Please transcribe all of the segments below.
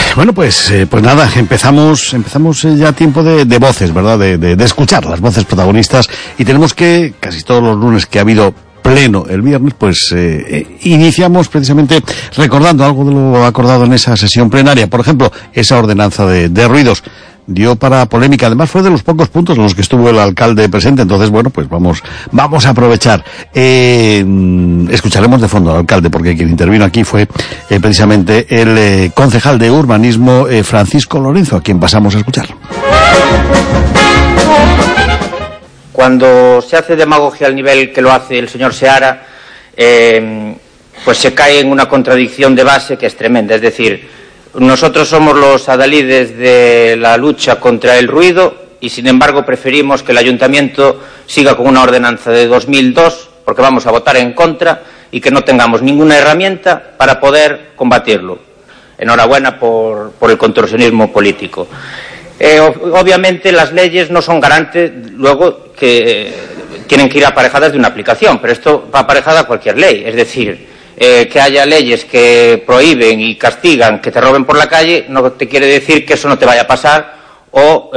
Bueno, pues nada, empezamos ya tiempo de voces, ¿verdad? De escuchar las voces protagonistas, y tenemos que, casi todos los lunes que ha habido pleno el viernes, pues iniciamos precisamente recordando algo de lo acordado en esa sesión plenaria. Por ejemplo, esa ordenanza de ruidos dio para polémica. Además, fue de los pocos puntos en los que estuvo el alcalde presente. Entonces, bueno, pues vamos a aprovechar. Escucharemos de fondo al alcalde, porque quien intervino aquí fue precisamente el concejal de urbanismo, Francisco Lorenzo, a quien pasamos a escuchar. Cuando se hace demagogia al nivel que lo hace el señor Seara, pues se cae en una contradicción de base que es tremenda. Es decir, nosotros somos los adalides de la lucha contra el ruido y, sin embargo, preferimos que el ayuntamiento siga con una ordenanza de 2002, porque vamos a votar en contra, y que no tengamos ninguna herramienta para poder combatirlo. Enhorabuena por el contorsionismo político. Obviamente las leyes no son garantes, luego que tienen que ir aparejadas de una aplicación, pero esto va aparejada a cualquier ley. Es decir, que haya leyes que prohíben y castigan que te roben por la calle no te quiere decir que eso no te vaya a pasar o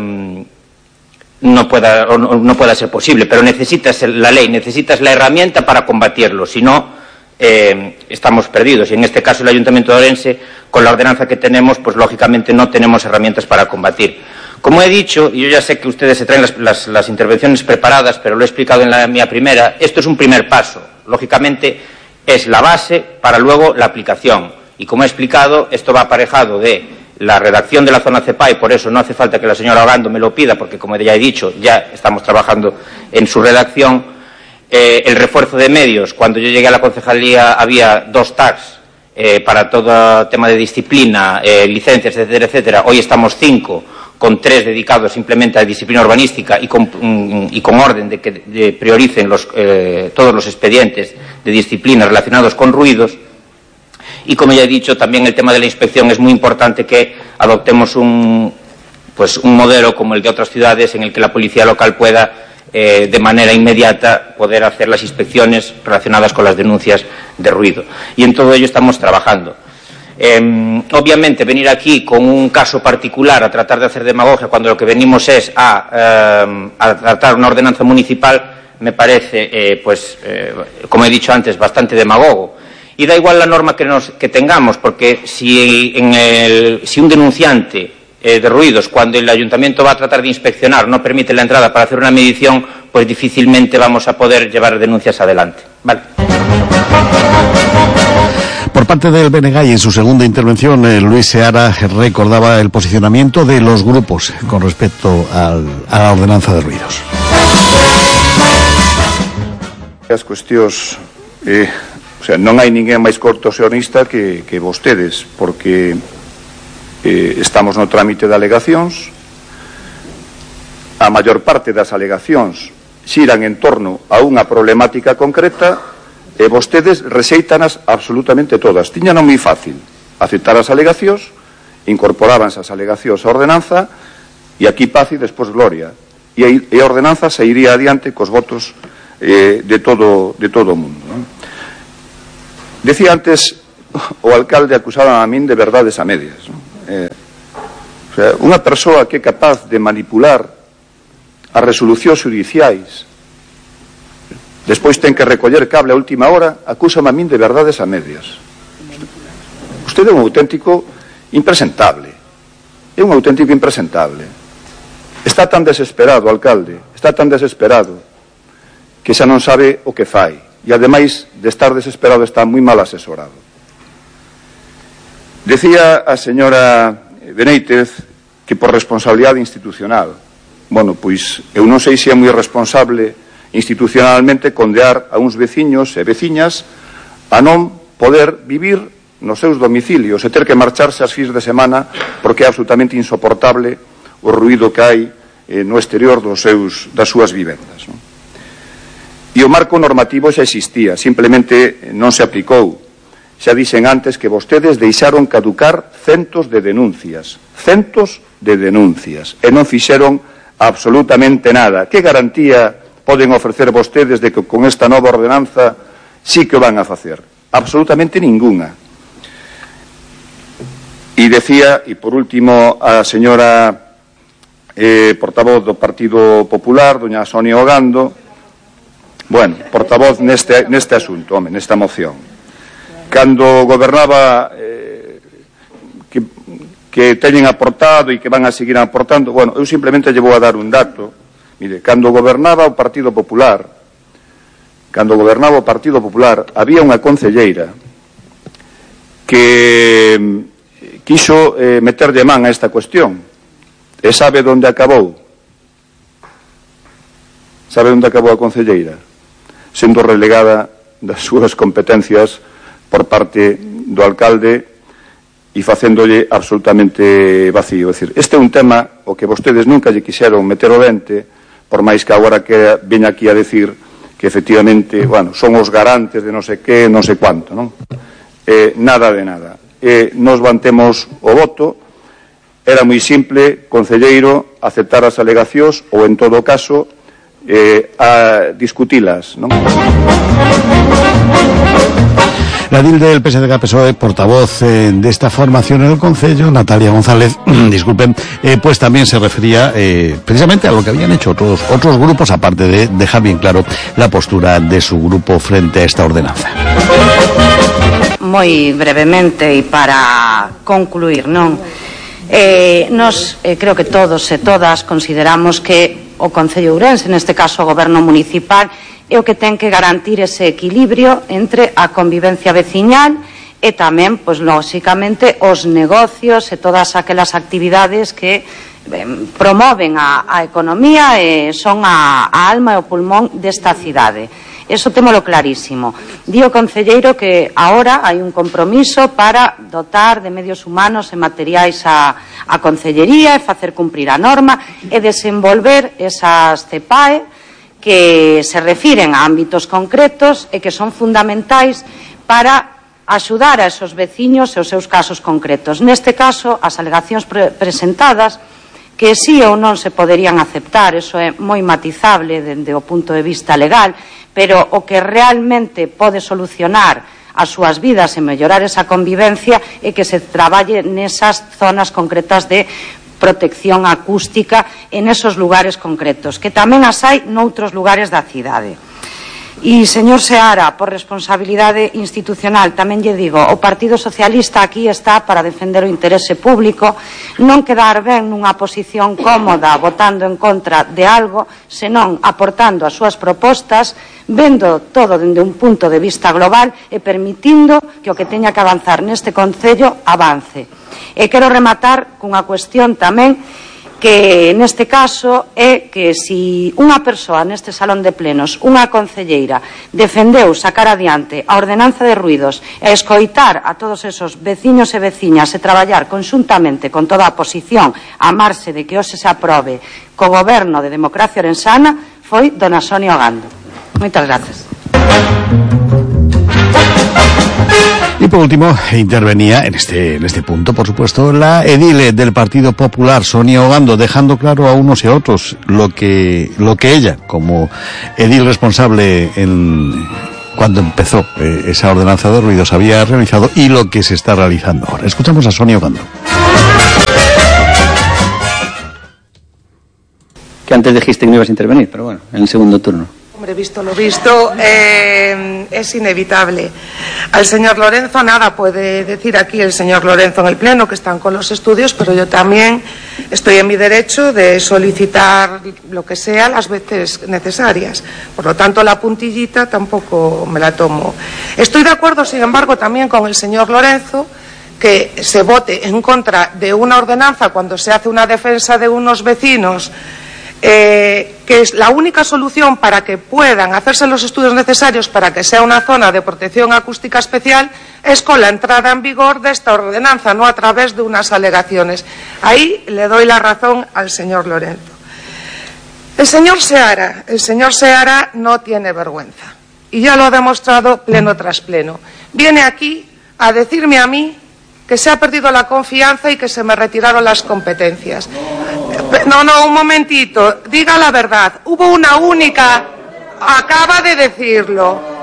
no pueda ser posible, pero necesitas la ley, necesitas la herramienta para combatirlo, si no estamos perdidos. Y en este caso el Ayuntamiento de Orense, con la ordenanza que tenemos, pues lógicamente no tenemos herramientas para combatir. Como he dicho, y yo ya sé que ustedes se traen las intervenciones preparadas, pero lo he explicado en la mía primera, esto es un primer paso. Lógicamente es la base para luego la aplicación. Y como he explicado, esto va aparejado de la redacción de la zona CEPA, y por eso no hace falta que la señora Ogando me lo pida, porque como ya he dicho, ya estamos trabajando en su redacción. El refuerzo de medios. Cuando yo llegué a la concejalía había 2 tags para todo tema de disciplina, licencias, etcétera, etcétera. Hoy estamos 5, con 3 dedicados simplemente a disciplina urbanística y con orden de que prioricen todos los expedientes de disciplina relacionados con ruidos. Y como ya he dicho, también el tema de la inspección. Es muy importante que adoptemos un modelo como el de otras ciudades, en el que la policía local pueda de manera inmediata poder hacer las inspecciones relacionadas con las denuncias de ruido. Y en todo ello estamos trabajando. Obviamente, venir aquí con un caso particular a tratar de hacer demagogia cuando lo que venimos es a tratar una ordenanza municipal me parece, como he dicho antes, bastante demagogo. Y da igual la norma que tengamos, porque si un denunciante de ruidos, cuando el ayuntamiento va a tratar de inspeccionar, no permite la entrada para hacer una medición, pues difícilmente vamos a poder llevar denuncias adelante. Vale. Por parte del BNG, y en su segunda intervención, Luis Seara recordaba el posicionamiento de los grupos con respecto a la ordenanza de ruidos. As cuestións, non hai ninguén máis contorsionista que vostedes, porque estamos no trámite de alegacións. A maior parte das alegacións xiran en torno a unha problemática concreta e vostedes rexeitanas absolutamente todas. Tiñano moi fácil aceptar as alegacións, incorporábanse as alegacións á ordenanza e aquí paz e despois gloria. E a ordenanza se iría adiante cos votos de todo o mundo, non? Decía antes o alcalde acusaba a min de verdades a medias, non? Unha persoa que é capaz de manipular as resolucións judiciais, despois ten que recoller cable a última hora, acúsame a min de verdades a medias. Usted é un auténtico impresentable. É un auténtico impresentable. Está tan desesperado, alcalde, está tan desesperado que xa non sabe o que fai. E, ademais de estar desesperado, está moi mal asesorado. Decía a señora Benítez que por responsabilidade institucional. Bueno, pois eu non sei se é moi responsable institucionalmente condear a uns veciños e veciñas a non poder vivir nos seus domicilios e ter que marcharse as fins de semana porque é absolutamente insoportable o ruído que hai no exterior das súas vivendas, non? E o marco normativo xa existía, simplemente non se aplicou. Xa dixen antes que vostedes deixaron caducar centos de denuncias, e non fixeron absolutamente nada. Que garantía poden ofrecer vostedes de que con esta nova ordenanza sí que o van a facer? Absolutamente ningunha. E decía, e por último, a señora portavoz do Partido Popular, doña Sonia Ogando, bueno, portavoz neste asunto, nesta moción. Cando gobernaba, que teñen aportado e que van a seguir aportando, bueno, eu simplemente lle vou a dar un dato. Mire, cando gobernaba o Partido Popular, había unha concelleira que quiso meterlle man a esta cuestión. E sabe onde acabou? Sabe onde acabou a concelleira? Sendo relegada das súas competencias por parte do alcalde e facéndolle absolutamente vacío. É dicir, este é un tema o que vostedes nunca lle quixeron meter o dente, por máis que agora que veña aquí a decir que efectivamente, bueno, son os garantes de non sei que, non sei cuánto, non? Nada de nada. Nos mantemos o voto, era moi simple, concelleiro, aceptar as alegacións ou, en todo caso, a discutilas, non? La edil del PSDG-PSOE, portavoz de esta formación en el Concello, Natalia González, disculpen, pues también se refería precisamente a lo que habían hecho otros grupos, aparte de dejar bien claro la postura de su grupo frente a esta ordenanza. Moi brevemente e para concluir, non? Nos creo que todos e todas consideramos que o Concello de Ourense, neste caso o Goberno Municipal, é o que ten que garantir ese equilibrio entre a convivencia veciñal e tamén, pois, lóxicamente, os negocios e todas aquelas actividades que promoven a economía e son a alma e o pulmón desta cidade. Eso témolo clarísimo. Di o concelleiro que agora hai un compromiso para dotar de medios humanos e materiais a concellería e facer cumprir a norma e desenvolver esas CEPAE que se refiren a ámbitos concretos e que son fundamentais para axudar a esos veciños e os seus casos concretos. Neste caso, as alegacións presentadas, que sí ou non se poderían aceptar, eso é moi matizable dende o punto de vista legal, pero o que realmente pode solucionar as súas vidas e mellorar esa convivencia é que se traballe nesas zonas concretas de protección acústica en esos lugares concretos, que tamén as hai noutros lugares da cidade. E, señor Seara, por responsabilidade institucional, tamén lle digo, o Partido Socialista aquí está para defender o interese público, non quedar ben nunha posición cómoda votando en contra de algo, senón aportando as súas propostas, vendo todo dende un punto de vista global e permitindo que o que teña que avanzar neste Concello avance. E quero rematar cunha cuestión tamén que neste caso é que se unha persoa neste salón de plenos, unha concelleira, defendeu sacar adiante a ordenanza de ruidos e escoitar a todos esos veciños e veciñas e traballar conxuntamente con toda a oposición a marxe de que hoxe se aprobe co goberno de Democracia Orensana, foi dona Sonia Ogando. Moitas gracias. Y por último, intervenía en este punto, por supuesto, la edil del Partido Popular, Sonia Ogando, dejando claro a unos y a otros lo que ella, como edil responsable cuando empezó esa ordenanza de ruidos, había realizado y lo que se está realizando ahora. Escuchamos a Sonia Ogando. Que antes dijiste que no ibas a intervenir, pero bueno, en el segundo turno. Hombre, visto lo visto, es inevitable. Al señor Lorenzo nada puede decir aquí el señor Lorenzo en el Pleno, que están con los estudios, pero yo también estoy en mi derecho de solicitar lo que sea las veces necesarias. Por lo tanto, la puntillita tampoco me la tomo. Estoy de acuerdo, sin embargo, también con el señor Lorenzo, que se vote en contra de una ordenanza cuando se hace una defensa de unos vecinos, que es la única solución para que puedan hacerse los estudios necesarios para que sea una zona de protección acústica especial, es con la entrada en vigor de esta ordenanza, no a través de unas alegaciones. Ahí le doy la razón al señor Lorenzo. El señor Seara no tiene vergüenza, y ya lo ha demostrado pleno tras pleno. Viene aquí a decirme a mí que se ha perdido la confianza y que se me retiraron las competencias. No, un momentito, diga la verdad. Hubo una única, acaba de decirlo.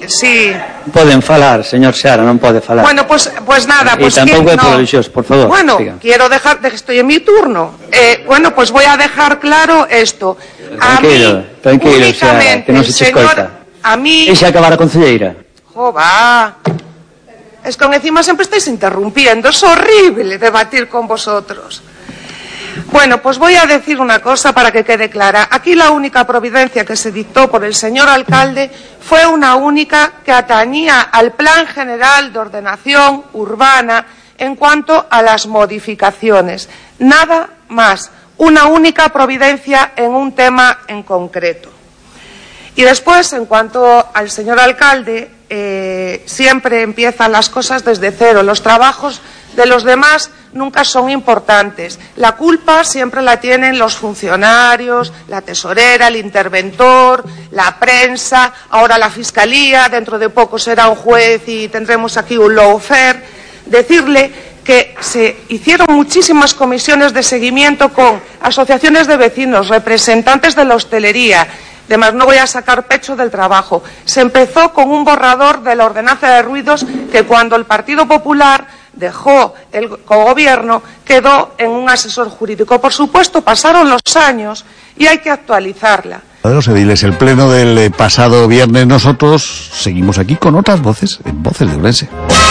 Sí. Poden falar, señor Seara, non pode falar. Bueno, pues nada, pues... Y tampouco é por ellos, por favor. Bueno, sigan. quiero dejar, estoy en mi turno. Bueno, pues voy a dejar claro esto. Tranquilo, Seara, que non se che escoita. A mí... Deixa acabar a concelleira. Jova, es que encima siempre estáis interrumpiendo, es horrible debatir con vosotros. Bueno, pues voy a decir una cosa para que quede clara. Aquí la única providencia que se dictó por el señor alcalde fue una única que atañía al Plan General de Ordenación Urbana en cuanto a las modificaciones. Nada más, una única providencia en un tema en concreto. Y después, en cuanto al señor alcalde, siempre empiezan las cosas desde cero. Los trabajos de los demás nunca son importantes. La culpa siempre la tienen los funcionarios, la tesorera, el interventor, la prensa, ahora la fiscalía, dentro de poco será un juez y tendremos aquí un lawfare. Decirle que se hicieron muchísimas comisiones de seguimiento con asociaciones de vecinos, representantes de la hostelería. Además, no voy a sacar pecho del trabajo. Se empezó con un borrador de la ordenanza de ruidos que cuando el Partido Popular dejó el gobierno quedó en un asesor jurídico. Por supuesto, pasaron los años y hay que actualizarla. De los ediles, el pleno del pasado viernes, nosotros seguimos aquí con otras voces, en Voces de Ourense.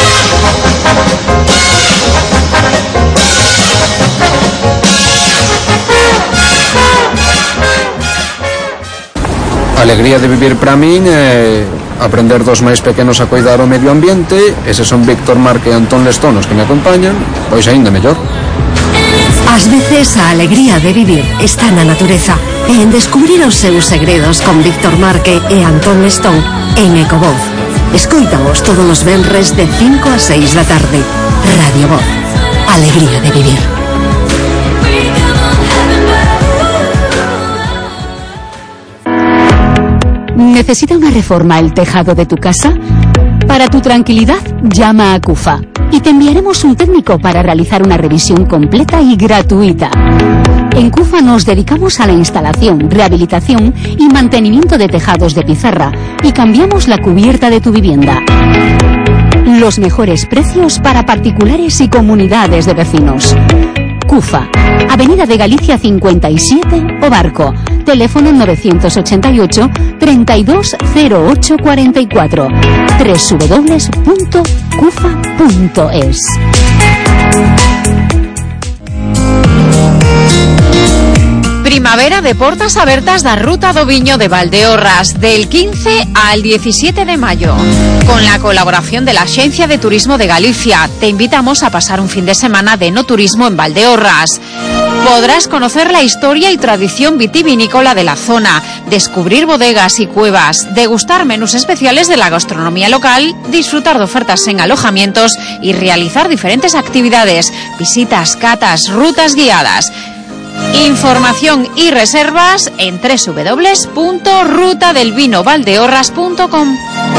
Alegría de vivir para min é aprender dos máis pequenos a cuidar o medio ambiente. Eses son Víctor Marque e Antón Lestón os que me acompañan, pois aínda mellor. Ás veces a alegría de vivir está na natureza e en descubrir os seus segredos con Víctor Marque e Antón Lestón en Ecovoz. Escoítaos todos os venres de 5 a 6 da tarde. Radio Voz. Alegría de vivir. ¿Necesita una reforma el tejado de tu casa? Para tu tranquilidad, llama a CUFA y te enviaremos un técnico para realizar una revisión completa y gratuita. En CUFA nos dedicamos a la instalación, rehabilitación y mantenimiento de tejados de pizarra y cambiamos la cubierta de tu vivienda. Los mejores precios para particulares y comunidades de vecinos. CUFA, Avenida de Galicia 57, O Barco, teléfono 988 320844, www.cufa.es. Primavera de portas abertas da Ruta do Viño de Valdeorras del 15 al 17 de mayo. Con la colaboración de la Agencia de Turismo de Galicia, te invitamos a pasar un fin de semana de enoturismo en Valdeorras. Podrás conocer la historia y tradición vitivinícola de la zona, descubrir bodegas y cuevas, degustar menús especiales de la gastronomía local, disfrutar de ofertas en alojamientos y realizar diferentes actividades, visitas, catas, rutas guiadas. Información y reservas en www.rutadelvinovaldeorras.com.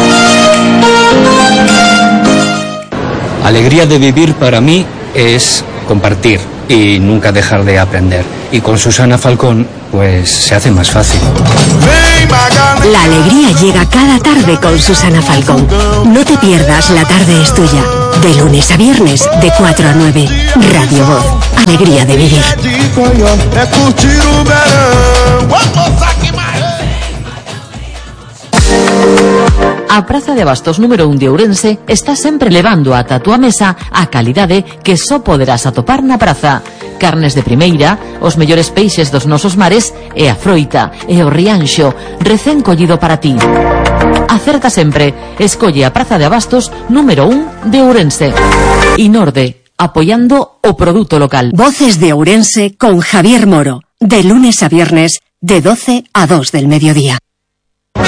Alegría de vivir para mí es compartir y nunca dejar de aprender. Y con Susana Falcón, pues se hace más fácil. La alegría llega cada tarde con Susana Falcón. No te pierdas La Tarde es Tuya. De lunes a viernes, de 4 a 9. Radio Voz. Alegría de vivir. A Praza de Abastos número 1 de Ourense está sempre levando ata a túa mesa a calidade que só poderás atopar na praza. Carnes de primeira, os mellores peixes dos nosos mares e a froita e o rianxo recén collido para ti. Acerta sempre, escolle a Praza de Abastos número 1 de Ourense. Inorde, apoiando o produto local. Voces de Ourense con Javier Moro, de lunes a viernes, de 12 a 2 del mediodía.